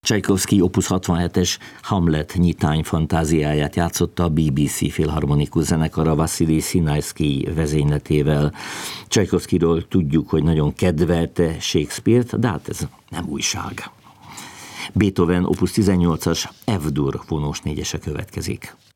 Csajkovszky Opus 67-es Hamlet nyitány fantáziáját játszotta a BBC Filharmonikus zenekara Vasszilij Szinajszkij vezényletével. Csajkovszkyról tudjuk, hogy nagyon kedvelte Shakespeare-t, de hát ez nem újság. Beethoven Opus 18-as F-dur vonós négyese következik.